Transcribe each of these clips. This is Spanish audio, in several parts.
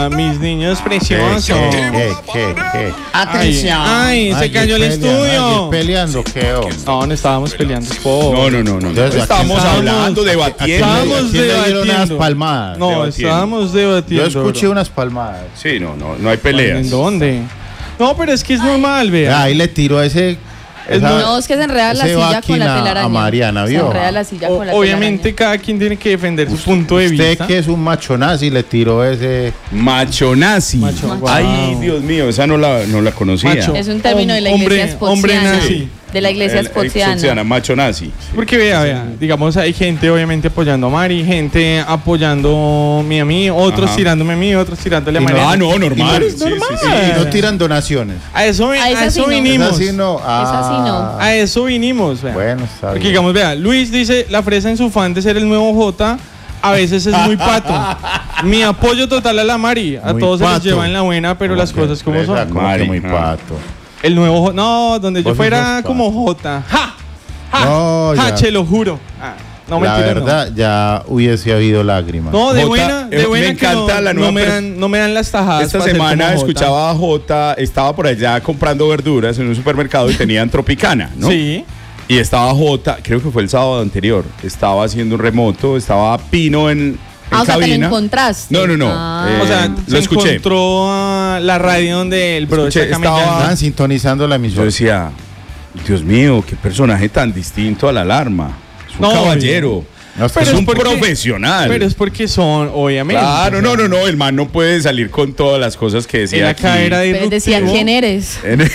Mis niños preciosos. ¿Qué? Atención. Ay, se cayó el estudio. ¿Peleando qué? No estábamos peleando. No. Estábamos hablando, debatiendo. Estábamos Le dieron unas debatiendo. palmadas. No, debatiendo. estábamos debatiendo. Yo escuché bro. unas palmadas. Sí, no hay peleas. ¿En dónde? No, pero es que es normal, vea. Ahí le tiró ese. No, es que se enreda la ese silla con la vaquina telaraña. a Mariana, ¿vio? Se enreda la silla con la Obviamente cada quien tiene que defender su punto de Usted vista. que es un macho nazi le tiró ese. Macho nazi. Macho, Ay, wow. Dios mío, esa no la conocía. Macho. Es un término de la iglesia Hombre espotsiana. nazi. De la iglesia espotsiana. Macho nazi. Porque vea, digamos, hay gente obviamente apoyando a Mari, gente apoyándome a mí, otros Ajá. tirándome a mí, otros tirándole a Y no- Mariana. Ah, no, normal. Es normal. Y no tiran donaciones. A eso esa sí no. vinimos. Esa sí no. Esa sí no. A eso vinimos, vea. Bueno, está Porque bien. digamos, vea, Luis dice, la fresa en su fan de ser el nuevo J, a veces es muy pato. Mi apoyo total a la Mari, a Muy todos se pato. los lleva en la buena, pero las cosas como Fresa, son. como Mari, que muy no. pato. El nuevo J, no, donde yo Vos fuera sos como J. ¡Ja! ¡Ja! No, ¡Ja! ya. Che, lo juro. No, La mentira, verdad, ya hubiese habido lágrimas. No, de Jota, buena, de me buena que encanta no, la no nueva no me dan las tajadas. Esta para ser semana como Jota. escuchaba a Jota, estaba por allá comprando verduras en un supermercado y tenían Tropicana, ¿no? Sí. Y estaba Jota, creo que fue el sábado anterior, estaba haciendo un remoto, estaba Pino en O sea, te lo cabina. encontraste. No. O sea, lo se escuché. encontró a la radio donde el bro Escuché, está caminando. Estaban sintonizando la Yo emisora. decía, Dios mío, qué personaje tan distinto a la alarma. Es un No, caballero. No, es que Es Pero un porque- profesional. Pero es porque son, obviamente. Claro, o sea, no, el man no puede salir con todas las cosas que decía En la aquí. cadera Pero decía, disruptivo. ¿quién eres?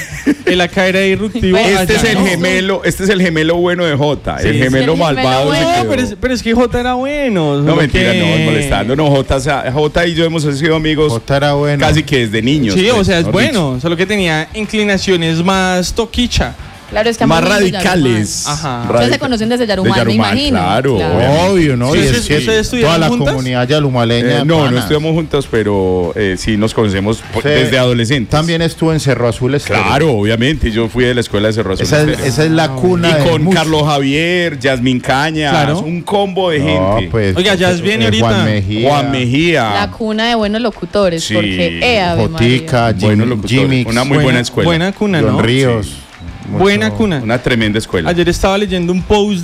En la cadera disruptivo. Este Este es allá, el ¿no? gemelo, este es el gemelo bueno de Jota. Sí, el sí. gemelo El gemelo malvado se bueno. quedó. No, pero es que J era bueno. No, solo mentira, que- no, molestando. No, Jota y yo hemos sido amigos Jota era bueno. casi que desde niños. Sí, pues, o sea, es mejor dicho. bueno. Solo que tenía inclinaciones más toquicha. Claro, es que Más ambos son de radicales. Yarumal. Ajá. Ustedes se conocen desde Yarumal, me Yarumal, imagino. claro. Obvio, ¿no? Sí, Y sí, es sí, que ¿ustedes estudiaron toda la juntas? comunidad yalumaleña. No pana. estudiamos juntos, pero sí nos conocemos Sí. desde adolescentes. También estuvo en Cerro Azul Estéreo. Claro, obviamente. Yo fui de la escuela de Cerro Azul Esa Estéreo. es la cuna Y de con muchos. Carlos Javier, Yasmín Cañas, Claro. un combo de No, gente. pues, Oiga, ya es bien ahorita. Juan Mejía. Juan Mejía. La cuna de buenos locutores, Sí. porque Ave Jotica, María. Bueno, locutor. Jimmy, Una muy buena escuela. Buena cuna, John ¿no? Ríos. Sí. mucho- Buena cuna. Una tremenda escuela. Ayer estaba leyendo un post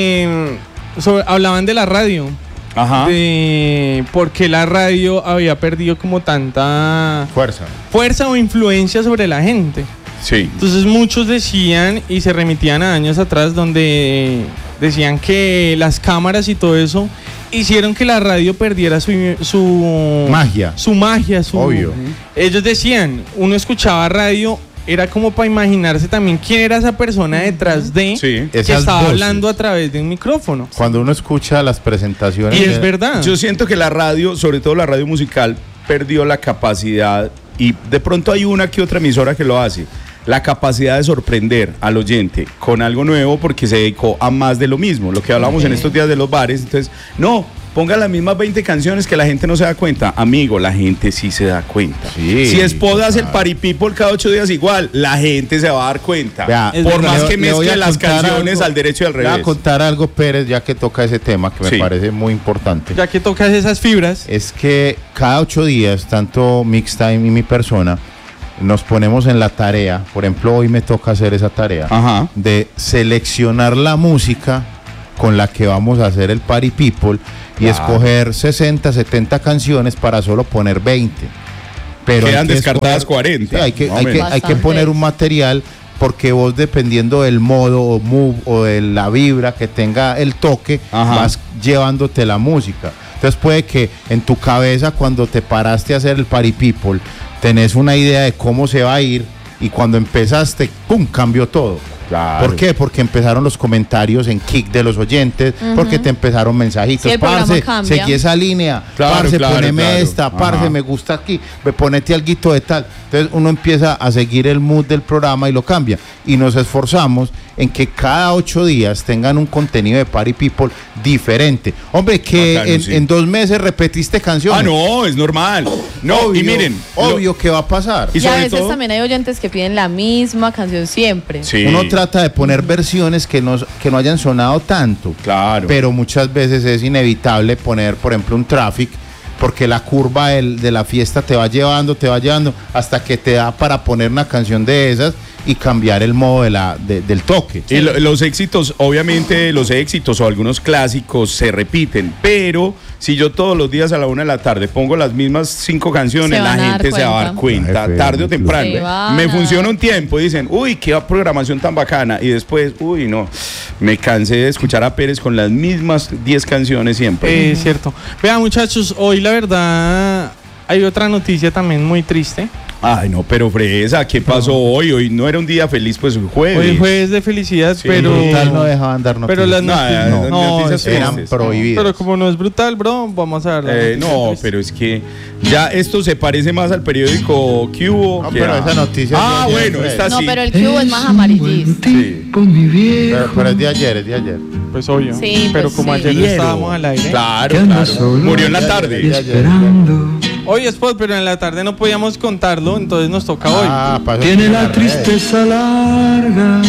hablaban de la radio. Ajá. De por qué la radio había perdido como tanta Fuerza. fuerza o influencia sobre la gente. Sí. Entonces muchos decían y se remitían a años atrás donde decían que las cámaras y todo eso hicieron que la radio perdiera su Magia. Su magia, su Obvio. Ellos decían, uno escuchaba radio, era como para imaginarse también quién era esa persona detrás de Sí. que Esas estaba voces. hablando a través de un micrófono. Cuando uno escucha las presentaciones. Y es verdad. Yo siento que la radio, sobre todo la radio musical, perdió la capacidad, y de pronto hay una que otra emisora que lo hace, la capacidad de sorprender al oyente con algo nuevo porque se dedicó a más de lo mismo, lo que hablamos en estos días de los bares. Entonces, no, ponga las mismas 20 canciones que la gente no se da cuenta. Amigo, la gente sí se da cuenta. Sí, si Espodas el total. Party People cada 8 días igual, la gente se va a dar cuenta. Vea, Es por verdad. más que Le voy mezcle a las contar canciones algo- al derecho y al Le voy a revés. contar algo, Pérez, ya que toca ese tema, que me Sí. parece muy importante. Ya que tocas esas fibras, Es que cada 8 días, tanto Mixtime y mi persona, nos ponemos en la tarea, por ejemplo, hoy me toca hacer esa tarea, Ajá. de seleccionar la música con la que vamos a hacer el Party People y Claro. escoger 60, 70 canciones para solo poner 20. Pero Quedan hay que descartadas escoger- 40. Sí, hay que Bastante. poner un material porque vos dependiendo del modo o move o de la vibra que tenga el toque, Ajá. vas llevándote la música. Entonces puede que en tu cabeza cuando te paraste a hacer el Party People tenés una idea de cómo se va a ir y cuando empezaste, ¡pum!, cambió todo. Claro. ¿Por qué? Porque empezaron los comentarios en kick de los oyentes, porque te empezaron mensajitos. Sí, el programa Parce, cambia. seguí esa línea, Claro, parce, claro, poneme claro. esta, parce, Ajá. me gusta aquí, ponete alguito de tal. Entonces uno empieza a seguir el mood del programa y lo cambia. Y nos esforzamos en que cada 8 días tengan un contenido de Party People diferente. Hombre, que Bacano, sí. en 2 meses repetiste canciones. Ah, no, es normal. No, Obvio, y miren. obvio que va a pasar. Y Y a sobre veces todo- también hay oyentes que piden la misma canción siempre. Sí. Uno trata de poner versiones que no hayan sonado tanto. Claro. Pero muchas veces es inevitable poner, por ejemplo, un Traffic, porque la curva de la fiesta te va llevando hasta que te da para poner una canción de esas y cambiar el modo del toque. Y los éxitos, obviamente los éxitos o algunos clásicos se repiten, pero si yo todos los días a la 1 de la tarde pongo las mismas 5 canciones, Se la van a gente dar se va a dar cuenta, cuenta. tarde o temprano. Se van Me a funciona dar. un tiempo, dicen, uy, qué programación tan bacana, y después, uy, no, me cansé de escuchar a Pérez con las mismas 10 canciones siempre. Cierto. Vea, muchachos, hoy la verdad hay otra noticia también muy triste. Ay, no, pero Fresa, ¿qué pasó hoy? Hoy no era un día feliz, pues jueves. Hoy jueves de felicidad, Sí, pero... Brutal no dejaban dar noticias. Pero las No, noticias... noticias eran tristes. prohibidas. Pero como no es brutal, bro, vamos a ver. la noticia No, triste. pero es que ya esto se parece más al periódico que hubo. No, que pero a- esa noticia Ah, es de ayer, bueno, Fred. esta No, sí. pero el cubo es más amarillista. Sí. Pero es de ayer. Pues obvio. Sí, pero pues como sí. ayer no Hiero. estábamos al aire. Claro, claro. Murió en la tarde. De ayer. Hoy es Spot, pero en la tarde no podíamos contarlo, entonces nos toca hoy. Pasó Tiene en la las tristeza larga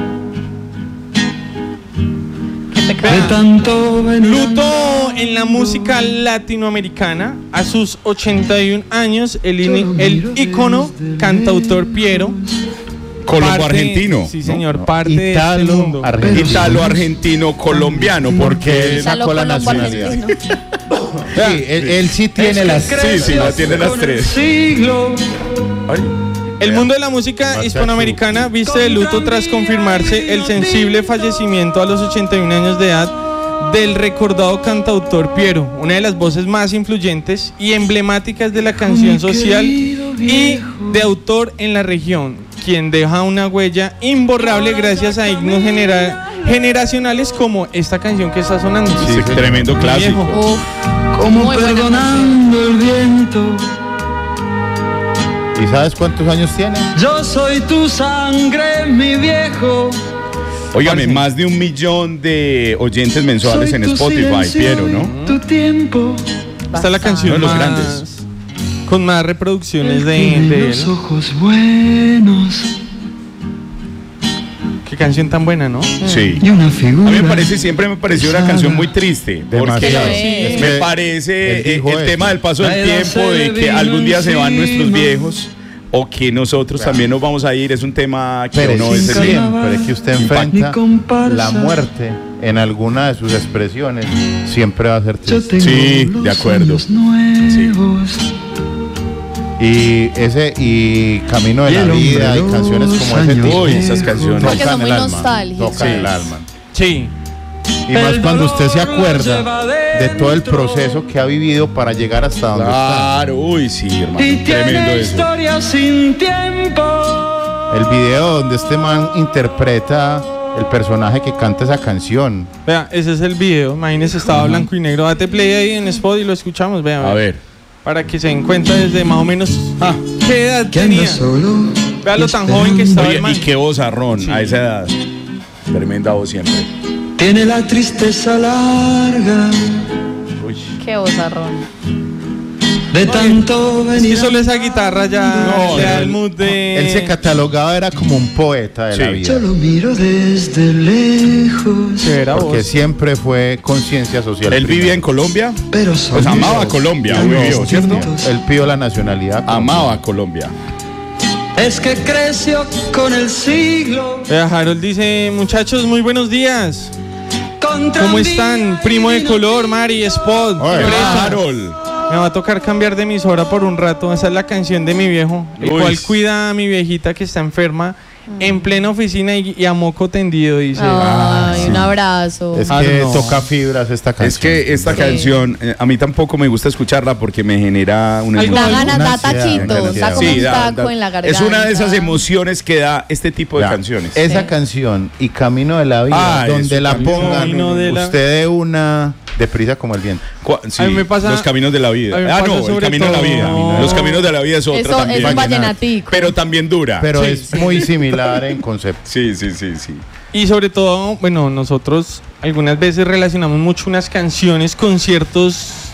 Qué de pecado. tanto venir. Luto en la música latinoamericana. A sus 81 años, el ícono cantautor Piero. Colombo argentino. Sí, ¿no? señor, parte de este Italo mundo. argentino. Italo argentino colombiano, porque Él sacó la Colombo nacionalidad. argentino. Sí, él sí tiene las... Sí, sí, la tiene las 3. Siglo. El mundo de la música Marcha hispanoamericana viste de luto tras confirmarse el sensible fallecimiento a los 81 años de edad del recordado cantautor Piero, una de las voces más influyentes y emblemáticas de la canción social y de autor en la región, quien deja una huella imborrable gracias a himnos generacionales como esta canción que está sonando. Sí, tremendo clásico. Viejo. Uf, Como Muy buena perdonando el viento. ¿Y sabes cuántos años tiene? Yo soy tu sangre, mi viejo. Óigame, más de 1 millón de oyentes mensuales Soy en tu Spotify, silencio Piero, y ¿no? Tu tiempo. Esta es la canción Uno de los más- grandes. con más reproducciones de Tiene él. los ojos buenos Qué canción tan buena, ¿no? Sí. y una A figura. mí siempre me pareció una canción muy triste. Porque Demasiado. Sí, me él parece dijo el eso. tema del paso del La edad tiempo, se de le que algún día se van vino nuestros encima. viejos o que nosotros también nos vamos a ir. Es un tema que Pero no es es el siempre que usted Impacto. enfrenta Ni comparsa. la muerte en alguna de sus expresiones, siempre va a ser Yo triste. tengo Sí, los de acuerdo. sueños nuevos. Y Camino de Y la el hombre Vida y de canciones los como ese años tipo. Uy, esas canciones. Porque son Tocan muy el alma, nostálgicas. tocan Sí. el alma. Sí. Y más El cuando usted se dolor acuerda lleva de todo el dentro. proceso que ha vivido para llegar hasta donde está. Claro, uy, sí, hermano. Y Tremendo tiene eso. historia sin tiempo. El video donde este man interpreta el personaje que canta esa canción. Vea, ese es el video. Imagínese, estaba blanco y negro. Date play ahí en Spot y lo escuchamos. Vea, A ver. para que se den cuenta desde más o menos qué edad Que anda tenía. solo. Vea lo tan joven que estaba Oye, el man. y qué vozarrón Sí. a esa edad. Tremenda voz siempre. Tiene la tristeza larga Uy. Qué bozarrón. de tanto Es que venir. solo esa guitarra ya No, le da no, el mood de... Él se catalogaba era como un poeta de la Sí. vida. Yo lo miro desde lejos. Severa Porque voz. siempre fue conciencia social. Él primero. vivía en Colombia, Pero pues amaba Colombia, vivió, ¿cierto? Él pidió la nacionalidad. Amaba Colombia. Es que creció con el siglo. Vea, Harold dice, muchachos, muy buenos días. Contra ¿Cómo mí están? Primo de color, Mari, Spot. Oye. Fresa. Harold. Me va a tocar cambiar de emisora por un rato. Esa es la canción de mi viejo, el Uy. cual cuida a mi viejita que está enferma en plena oficina y a moco tendido, dice. Ay, sí. un abrazo. Es Ah, que no. toca fibras esta canción. Es que esta Sí. canción, a mí tampoco me gusta escucharla porque me genera una Algo- Da emoción. ganas, Una da ansiedad, taquitos, una da ansiedad. como Sí, un da- taco da- en la garganta. es una de esas emociones que da este tipo de Ya, canciones. Esa Sí. canción y Camino de la Vida, Ah, donde eso, la Camino pongan, de la- usted de una deprisa como el viento. Sí, A mí me pasa- los caminos de la vida. a mí me Ah, pasa no, el sobre camino de la todo- vida. Los caminos de la vida es otra Eso también. es un Vallenato. vallenatico. Pero también dura. Pero Sí. es muy similar en concepto. Sí, sí, sí, sí. Y sobre todo, bueno, nosotros algunas veces relacionamos mucho unas canciones con ciertos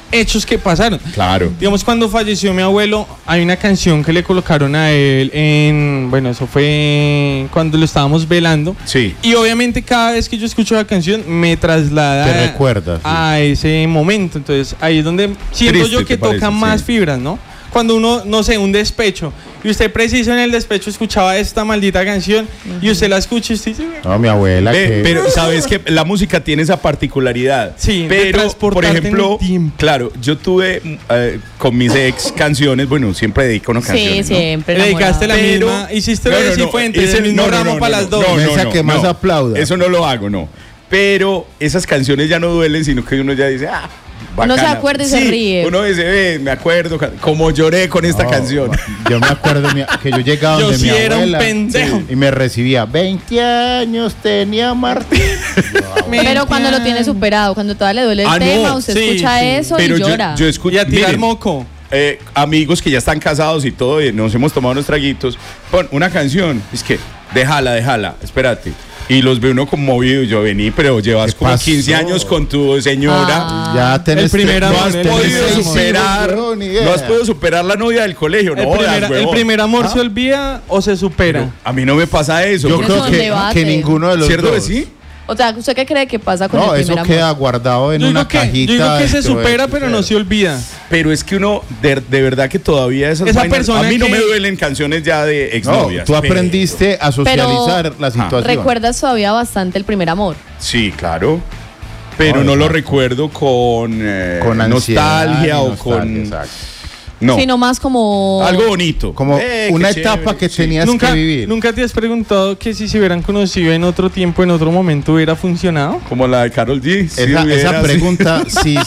hechos que pasaron. Claro. Digamos, cuando falleció mi abuelo, hay una canción que le colocaron a él bueno, eso fue cuando lo estábamos velando. Sí. Y obviamente cada vez que yo escucho la canción me traslada Te recuerda, sí. a ese momento. Entonces ahí es donde siento Triste, yo que ¿te parece? toca más Sí. fibras, ¿no? Cuando uno, no sé, un despecho, y usted preciso en el despecho escuchaba esta maldita canción, y usted la escucha y usted dice, No, mi abuela. que- Pero sabes que la música tiene esa particularidad. Sí, de pero por transportarte en ejemplo, el tiempo. claro, yo tuve con mis ex canciones, bueno, siempre dedico una canciones, Sí, ¿no? siempre. dedicaste la Pero- misma, hiciste No, lo de no, no, Cifuentes, ese- el mismo no, no, ramo no, para no, las dos. Mesa que más aplauda. Eso no lo hago, no. Pero esas canciones ya no duelen, sino que uno ya dice, Uno se bacana. acuerda y se ríe. Uno dice, me acuerdo, como lloré con esta No, canción. Yo me acuerdo que yo llegaba Yo donde sí mi era un abuela pendejo. y me recibía 20 años tenía Martín. Pero cuando lo tiene superado, cuando todavía le duele el Ah, no, tema, usted sí, escucha sí. eso Pero y llora. yo escucho. Y a tirar miren, moco. amigos que ya están casados y todo, y nos hemos tomado unos traguitos, pon una canción, es que, déjala, espérate. Y los ve uno conmovido, y yo vení, pero llevas ¿Qué como pasó? 15 años con tu señora. Ah. Ya tenés El primer tres- amor, No has el podido primer amor. superar, Huevón, ni idea. no has podido superar la novia del colegio, no jodas, el huevón. primer amor ¿Ah? se olvida o se supera. A mí no me pasa eso. Yo porque- creo un debate. que ninguno de los ¿Cierto que dos. sí? O sea, ¿usted qué cree que pasa con No, el eso primer queda amor? guardado en Yo una digo que, cajita. yo digo que se dentro de supera, tu pero no cerebro. se olvida. Pero es que uno, de verdad que todavía esas Esa vainas, persona a mí no que- me duelen canciones ya de No, exnovias. tú pero- aprendiste a socializar la situación. ¿Recuerdas todavía bastante el primer amor? Sí, claro. Pero No, no lo exacto. recuerdo con, Con ansiedad nostalgia y o nostalgia, con... exacto. No, Sino más como... algo bonito. Como Qué una chévere, etapa que sí. tenías ¿Nunca, que vivir. ¿Nunca te has preguntado que si se hubieran conocido en otro tiempo, en otro momento, hubiera funcionado? Como la de Karol G. si Esa hubiera- pregunta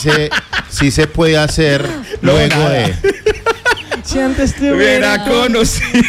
sí se puede hacer luego nada. de. Si antes te hubiera conocido.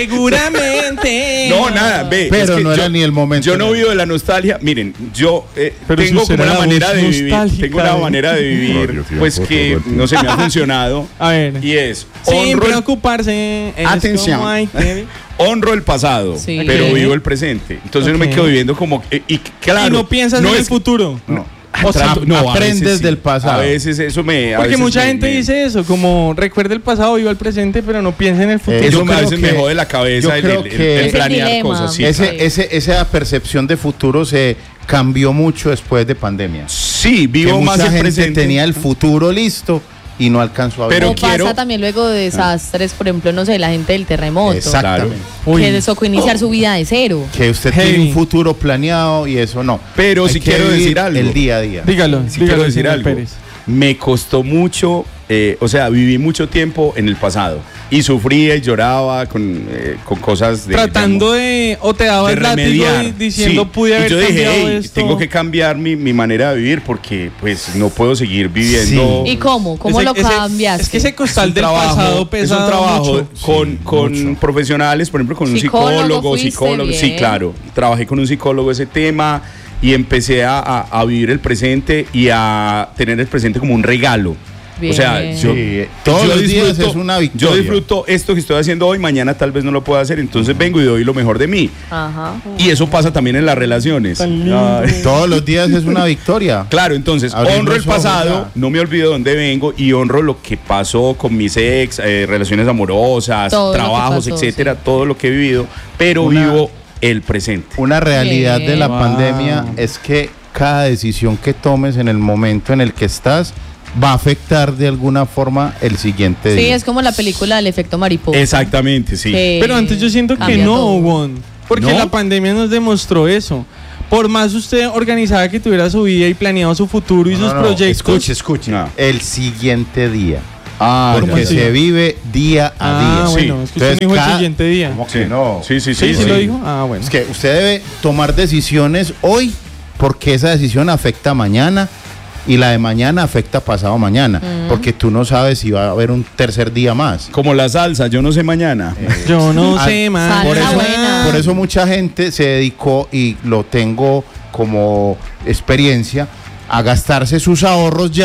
Seguramente. No, nada, ve. Pero es que no era ni el momento. Yo no vivo de la nostalgia. Miren, yo Pero tengo si como será una la manera voz de vivir. nostálgica, Tengo una ¿eh? manera de vivir, pues que no se me ha funcionado. A ver. Y es Sin honro el, preocuparse. es Atención. como hay que- honro el pasado, Sí. pero Ok. vivo el presente. Entonces no me Ok. quedo viviendo como. Y claro. y no piensas en el es- futuro. No. O sea, Tra- no, a aprendes veces sí. del pasado. A veces eso me. a Porque veces mucha me- gente me- dice eso, como recuerda el pasado, viva el presente, pero no piensa en el futuro. Eso Yo a creo veces me que- jode la yo cabeza el, creo el- el- que- el Es el planear dilema. cosas. Sí, Esa percepción de futuro se cambió mucho después de pandemia. sí, Que vivo más mucha el gente presente. tenía el futuro listo y no alcanzó a ver. Pero O quiero- pasa también luego de desastres, por ejemplo, no sé, la gente del terremoto. Exactamente. Uy. Que les tocó iniciar su vida de cero. Que usted Heavy. tiene un futuro planeado y eso no. Pero Hay si que quiero vivir decir algo. el día a día. Dígalo, Sí dígalo, quiero decir señor algo. Pérez. Me costó mucho, o sea, viví mucho tiempo en el pasado y sufría y lloraba con cosas de Tratando de, o te dabas de el látigo remediar. y diciendo Sí. pude Y haber yo dije, cambiado "Ey, esto. tengo que cambiar mi manera de vivir porque pues no puedo seguir viviendo. ¿Y cómo? ¿Cómo lo cambiaste? Es que ese costal un del pasado es pesa un trabajo mucho. con profesionales, por ejemplo, con un Psicólogo, psicólogo, fuiste sí, bien. claro. Trabajé con un psicólogo ese tema y empecé a vivir el presente y a tener el presente como un regalo. Bien. O sea, yo, Sí, todos los días es una victoria. Yo disfruto esto que estoy haciendo hoy, mañana tal vez no lo pueda hacer, entonces vengo y doy lo mejor de mí. Ajá. Y eso pasa también en las relaciones. Tan lindo. Ay. Todos los días es una victoria. Claro, entonces Abrir honro el los ojos, pasado, ya. no me olvido de dónde vengo y honro lo que pasó con mis ex, relaciones amorosas, Todo lo que trabajos, pasó, etcétera, todo lo que he vivido, pero vivo el presente. Una realidad de la Wow. pandemia es que cada decisión que tomes en el momento en el que estás va a afectar de alguna forma el siguiente Sí, día. es como la película del efecto mariposa. Exactamente, sí. Que Pero antes yo siento que cambia no, todo. Won. Porque ¿No? la pandemia nos demostró eso. Por más usted organizada que tuviera su vida y planeado su futuro y sus proyectos. Escuche. No. El siguiente día. Ah, Porque ya, se ya. vive día a día. sí. bueno, es que usted Entonces, no dijo el cada- siguiente día. ¿Cómo que no? Sí, sí, ¿Sí, sí. lo dijo? Ah, bueno. Es que usted debe tomar decisiones hoy porque esa decisión afecta mañana y la de mañana afecta pasado mañana. Porque tú no sabes si va a haber un tercer día más. Como la salsa, yo no sé mañana. Yo no Ah, sé más. Por Salsa eso, buena. por eso mucha gente se dedicó, y lo tengo como experiencia, a gastarse sus ahorros ya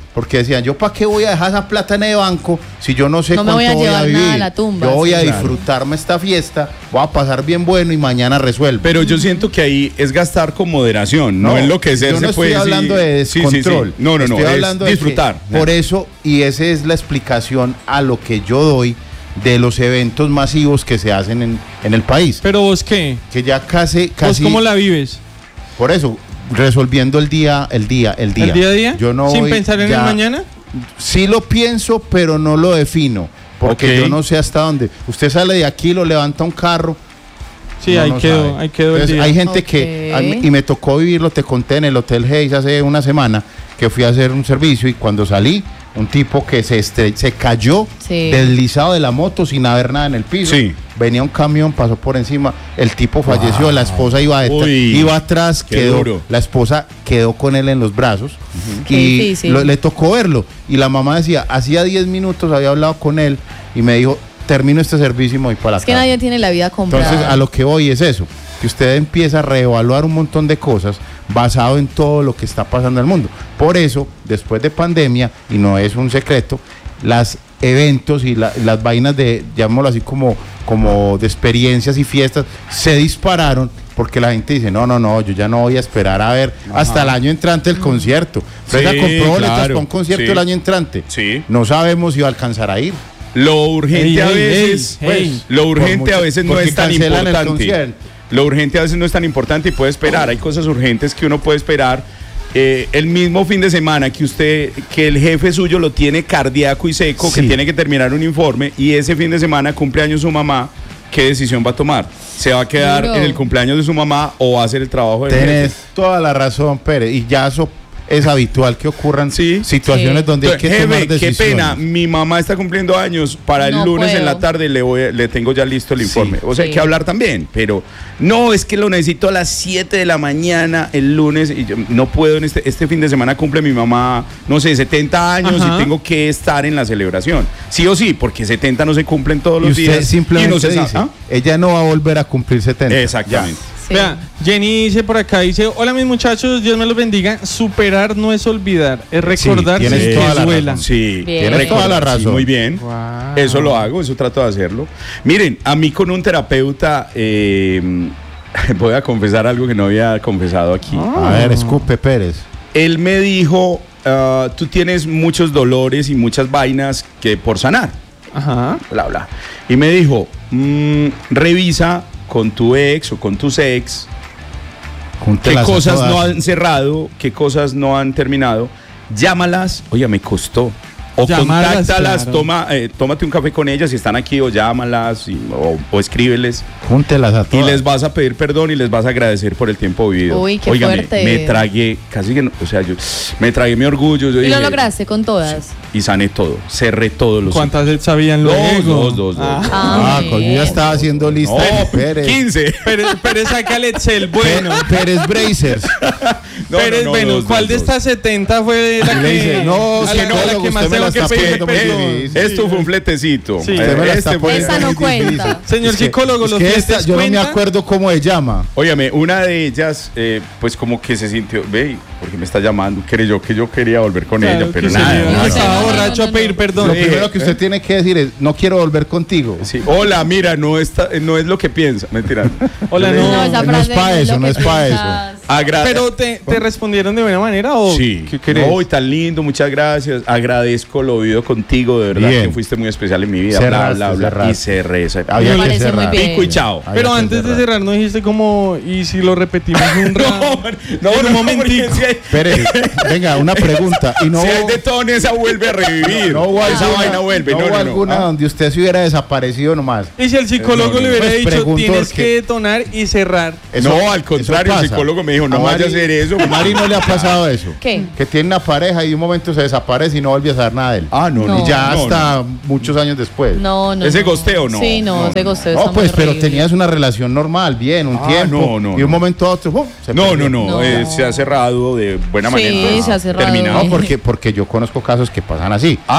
porque decían, yo para qué voy a dejar esa plata en el banco si yo no sé No me cuánto voy a llevar vivir. nada a la tumba, Yo voy sí. a Claro. disfrutarme esta fiesta, voy a pasar bien bueno y mañana resuelvo. Pero yo siento que ahí es gastar con moderación, no, yo enloquecerse. no estoy pues, hablando de sí, descontrol. No, estoy es hablando de disfrutar. que por eso, y esa es la explicación a lo que yo doy de los eventos masivos que se hacen en el país. Pero vos qué, Que ya casi vos cómo la vives, por eso, resolviendo el día. el día a día, Yo no sin voy pensar en ya- el mañana. Sí lo pienso, pero no lo defino. Porque Ok. yo no sé hasta dónde. Usted sale de aquí, lo levanta un carro. Sí, no, ahí no quedó, sabe. ahí quedó el Entonces, día. hay gente que, Ok. y me tocó vivirlo, te conté en el Hotel Hayes hace una semana, que fui a hacer un servicio y cuando salí, un tipo que se cayó Sí. deslizado de la moto sin haber nada en el piso. Sí. Venía un camión, pasó por encima, el tipo falleció, la esposa iba detrás, Uy, iba atrás, qué quedó, duro. la esposa quedó con él en los brazos Qué y difícil. le tocó verlo. Y la mamá decía, hacía 10 minutos había hablado con él y me dijo, termino este servicio y me voy para la Es que casa. nadie tiene la vida comprada. Entonces, a lo que voy es eso, que usted empieza a reevaluar un montón de cosas basado en todo lo que está pasando en el mundo. Por eso, después de pandemia, y no es un secreto, las eventos y las vainas de, llamémoslo así, como de experiencias y fiestas, se dispararon porque la gente dice, no, yo ya no voy a esperar a ver hasta el año entrante el concierto. Fresa Sí, compró boletas claro, para un concierto sí. el año entrante. Sí. No sabemos si va a alcanzar a ir. Lo urgente Ey, a ey, veces, ey, pues, ey. lo Por urgente mucho- a veces no porque es tan cancelan el importante. concierto. Lo urgente a veces no es tan importante y puede esperar. Hay cosas urgentes que uno puede esperar. El mismo fin de semana que el jefe suyo lo tiene cardíaco y seco, que Sí. tiene que terminar un informe, y ese fin de semana cumpleaños su mamá, ¿qué decisión va a tomar? ¿Se va a quedar Duro. en el cumpleaños de su mamá o va a hacer el trabajo del Tenés jefe? toda la razón, Pérez. Y ya eso es habitual que ocurran Sí. situaciones Sí. donde hay que Jefe, tomar qué decisiones. pena, mi mamá está cumpliendo años, para el No lunes en puedo. la tarde le tengo ya listo el informe. O sea, hay Sí. que hablar también, pero no, es que lo necesito a las 7 de la mañana el lunes y yo no puedo, este fin de semana cumple mi mamá, no sé, 70 años Ajá. y tengo que estar en la celebración. Sí o sí, porque 70 no se cumplen todos Y los usted días. simplemente y no se dice, sabe. ¿Ah? ella no va a volver a cumplir 70. Exactamente. Sí. Vea, Jenny dice por acá, dice, hola mis muchachos, Dios me los bendiga, superar no es olvidar, es recordar tienes sin toda que la duela. razón. Sí, Bien. Tienes toda la sí, razón. muy bien. Wow. Eso lo hago, eso trato de hacerlo. Miren, a mí con un terapeuta, voy a confesar algo que no había confesado aquí. A ver, escupe, Pérez. Él me dijo, tú tienes muchos dolores y muchas vainas que por sanar, Ajá. bla, bla. Y me dijo, revisa con tu ex o con tus ex qué Júntelas a cosas todas. no han cerrado, qué cosas no han terminado, llámalas, oye, me costó. O Llamarlas, contáctalas, claro. tómate un café con ellas si están aquí, o llámalas o escríbeles. Júntelas a Y todas. les vas a pedir perdón y les vas a agradecer por el tiempo vivido. Uy, qué Óigame, fuerte. me tragué, casi que, no, o sea, yo me tragué mi orgullo. Yo ¿Y lo dije, lograste con todas? Y sané todo, cerré todos los. ¿Cuántas sabían luego? Dos. Ah, bien. cuando yo ya estaba haciendo lista. No, Pérez. 15. Pérez saca el Excel, bueno. Pérez Brazers. No, Pérez, no, bueno, dos, ¿cuál dos, de dos. estas 70 fue la Y le que, dice, no, a si la, no, a la que usted más me tengo la que está pedir poniendo muy perdón? difícil. Esto fue un fletecito. Sí. Usted me la está Este fue- poniendo Esa no muy cuenta. difícil. Señor Es que- psicólogo, es ¿los que esta, fletes yo no me cuentan? acuerdo cómo se llama. Óyame, una de ellas, pues como que se sintió, ve, porque me está llamando, creyó que yo quería volver con Claro, ella, pero que nada. se le- nada. estaba no, borracho no, a pedir no. perdón. Lo primero que usted tiene que decir es, no quiero volver contigo. Sí. Hola, mira, no es lo que piensa. Mentira. Hola, Yo le- no. No, esa no es frase pa' lo eso, que no es pa' piensas. Pero te respondieron de buena manera o Sí. qué crees? No, y tan lindo, muchas gracias. Agradezco lo vivido contigo, de verdad, Bien. que fuiste muy especial en mi vida. Cerraste, bla, bla, bla. cerraste. Y cerré esa. Había Me que parece muy cerrar. bien. Pico y chao. Había Pero que antes de cerrar. cerrar no dijiste como, y si lo repetimos un rato. No, en un momentico. porque si hay, Pérez, venga, una pregunta. Y no si hay hubo- de todo en esa vuelve a revivir. no hubo esa alguna, vaina vuelve. no hubo alguna Ah. donde usted se hubiera desaparecido nomás. Y si el psicólogo No, no, le hubiera pues dicho, pregunto tienes porque- que detonar y cerrar. Eso- No, al eso contrario, el pasa. psicólogo me dijo, no A vaya a Mari- hacer eso. A Mari no le ha pasado eso. ¿Qué? Que tiene una pareja y de un momento se desaparece y no vuelve a saber nada de él. Ah, no, No. no. Y ya no, hasta muchos años después. No, no. ¿Ese no. gosteo no? Sí, no, No, ese no. gosteo No, está pues, muy pero horrible. tenías una relación normal, bien, un Ah, tiempo. no, no, y de un no. momento a otro, ¡pum! se No, perdió. no, no, No. se ha cerrado de buena Sí, manera. se ha cerrado. Terminado. No, porque yo conozco casos que pasan así.